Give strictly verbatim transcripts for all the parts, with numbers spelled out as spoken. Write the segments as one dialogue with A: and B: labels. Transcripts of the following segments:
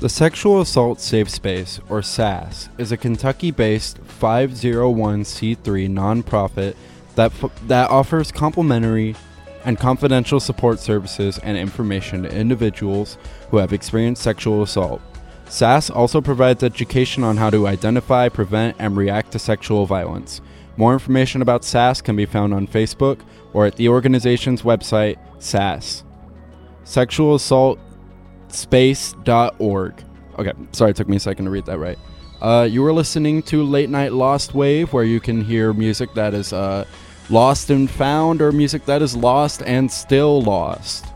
A: The Sexual Assault Safe Space, or S A S, is a Kentucky-based five oh one c three nonprofit that f- that offers complimentary and confidential support services and information to individuals who have experienced sexual assault. S A S also provides education on how to identify, prevent, and react to sexual violence. More information about S A S can be found on Facebook or at the organization's website, S A S. Sexual Assault Space dot org. Okay, sorry, it took me a second to read that right. Uh, you were listening to Late Night Lost Wave, where you can hear music that is uh, lost and found, or music that is lost and still lost.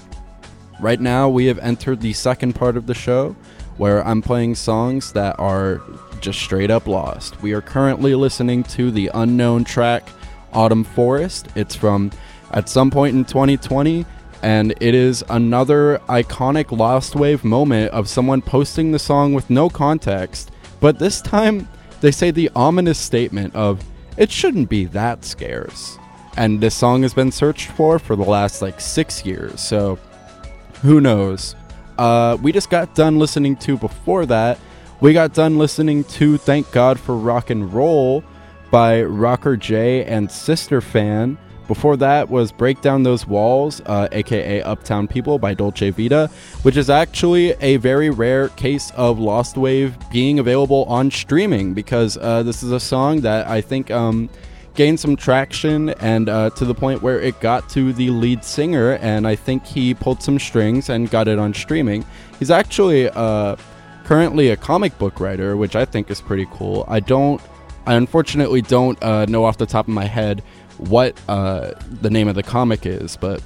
A: Right now, we have entered the second part of the show, where I'm playing songs that are just straight up lost. We are currently listening to the unknown track, Autumn Forest. It's from At Some Point in twenty twenty, and it is another iconic Lost Wave moment of someone posting the song with no context, but this time they say the ominous statement of, "It shouldn't be that scarce." And this song has been searched for for the last like six years, so who knows? Uh, we just got done listening to, before that, we got done listening to Thank God for Rock and Roll by Rocker J and Sister Fan. Before that was Break Down Those Walls, uh, aka Uptown People by Dolce Vita, which is actually a very rare case of Lost Wave being available on streaming, because uh, this is a song that I think um, gained some traction, and uh, to the point where it got to the lead singer, and I think he pulled some strings and got it on streaming. He's actually uh, currently a comic book writer, which I think is pretty cool. I don't, I unfortunately don't uh, know off the top of my head what uh, the name of the comic is, but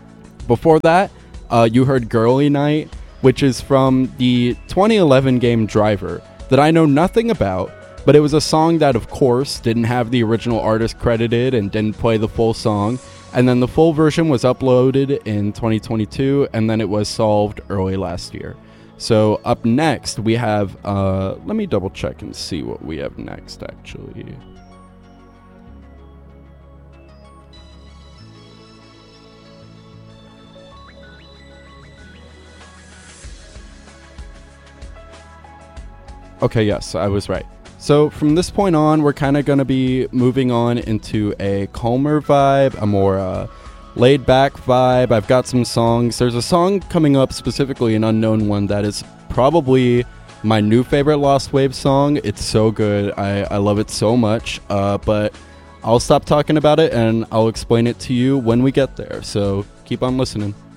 A: before that, uh, you heard Girly Night, which is from the twenty eleven game Driver, that I know nothing about, but it was a song that, of course, didn't have the original artist credited and didn't play the full song, and then the full version was uploaded in twenty twenty-two, and then it was solved early last year. So up next, we have, uh, let me double check and see what we have next, actually. Okay, yes, I was right. So from this point on, we're kind of going to be moving on into a calmer vibe, a more uh, laid-back vibe. I've got some songs. There's a song coming up, specifically an unknown one, that is probably my new favorite Lost Wave song. It's so good. I, I love it so much. Uh, but I'll stop talking about it, and I'll explain it to you when we get there. So keep on listening.